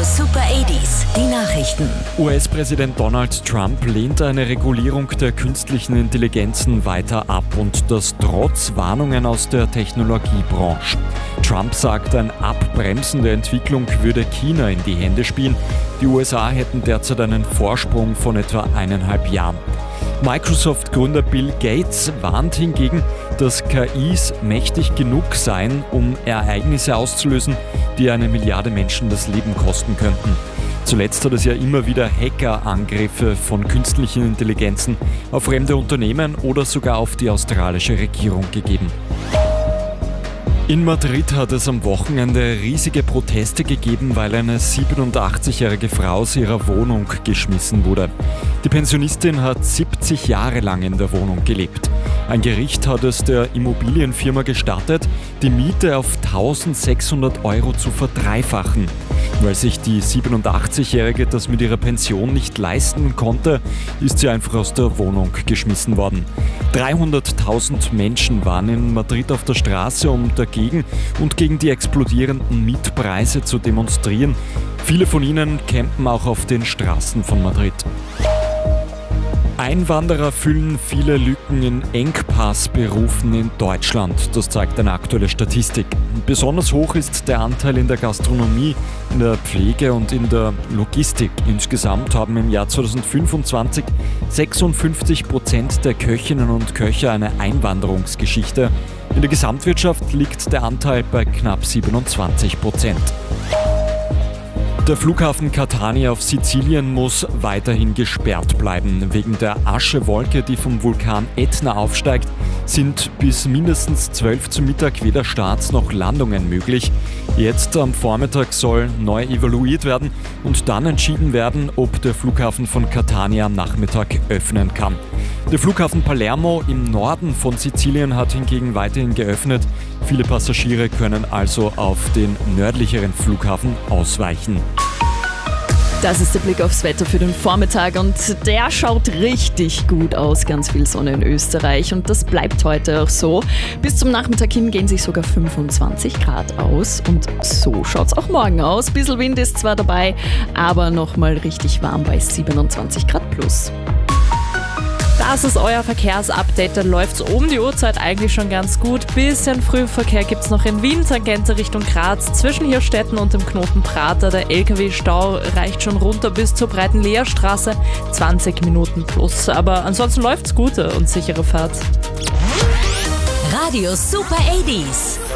Super 80s, die Nachrichten. US-Präsident Donald Trump lehnt eine Regulierung der künstlichen Intelligenzen weiter ab und das trotz Warnungen aus der Technologiebranche. Trump sagt, ein Abbremsen der Entwicklung würde China in die Hände spielen. Die USA hätten derzeit einen Vorsprung von etwa 1,5 Jahren. Microsoft-Gründer Bill Gates warnt hingegen, dass KIs mächtig genug seien, um Ereignisse auszulösen, die 1 Milliarde Menschen das Leben kosten könnten. Zuletzt hat es ja immer wieder Hackerangriffe von künstlichen Intelligenzen auf fremde Unternehmen oder sogar auf die australische Regierung gegeben. In Madrid hat es am Wochenende riesige Proteste gegeben, weil eine 87-jährige Frau aus ihrer Wohnung geschmissen wurde. Die Pensionistin hat 70 Jahre lang in der Wohnung gelebt. Ein Gericht hat es der Immobilienfirma gestattet, die Miete auf 1.600 € zu verdreifachen. Weil sich die 87-Jährige das mit ihrer Pension nicht leisten konnte, ist sie einfach aus der Wohnung geschmissen worden. 300.000 Menschen waren in Madrid auf der Straße, um dagegen und gegen die explodierenden Mietpreise zu demonstrieren. Viele von ihnen campen auch auf den Straßen von Madrid. Einwanderer füllen viele Lücken in Engpassberufen in Deutschland, das zeigt eine aktuelle Statistik. Besonders hoch ist der Anteil in der Gastronomie, in der Pflege und in der Logistik. Insgesamt haben im Jahr 2025 56% der Köchinnen und Köche eine Einwanderungsgeschichte. In der Gesamtwirtschaft liegt der Anteil bei knapp 27%. Der Flughafen Catania auf Sizilien muss weiterhin gesperrt bleiben. Wegen der Aschewolke, die vom Vulkan Ätna aufsteigt, sind bis mindestens 12 zum Mittag weder Starts noch Landungen möglich. Jetzt am Vormittag soll neu evaluiert werden und dann entschieden werden, ob der Flughafen von Catania am Nachmittag öffnen kann. Der Flughafen Palermo im Norden von Sizilien hat hingegen weiterhin geöffnet. Viele Passagiere können also auf den nördlicheren Flughafen ausweichen. Das ist der Blick aufs Wetter für den Vormittag und der schaut richtig gut aus. Ganz viel Sonne in Österreich und das bleibt heute auch so. Bis zum Nachmittag hin gehen sich sogar 25 Grad aus und so schaut es auch morgen aus. Bisschen Wind ist zwar dabei, aber nochmal richtig warm bei 27 Grad plus. Das ist euer Verkehrsupdate, da läuft es um die Uhrzeit eigentlich schon ganz gut. Bisschen Frühverkehr gibt es noch in Wien, Tangente Richtung Graz, zwischen Hirstetten und dem Knoten Prater. Der LKW-Stau reicht schon runter bis zur breiten Leerstraße, 20 Minuten plus. Aber ansonsten läuft's gute und sichere Fahrt. Radio Super 80s.